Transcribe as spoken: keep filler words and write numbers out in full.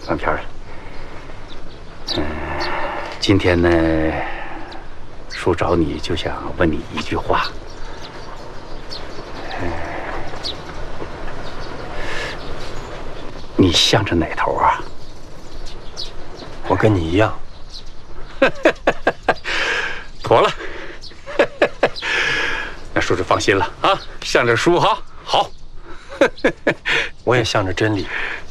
翻篇了。嗯，今天呢，叔找你就想问你一句话。嗯，你向着哪头啊？ 我跟你一样。 妥了。那叔就放心了啊，向着叔哈。好。 我也向着真理。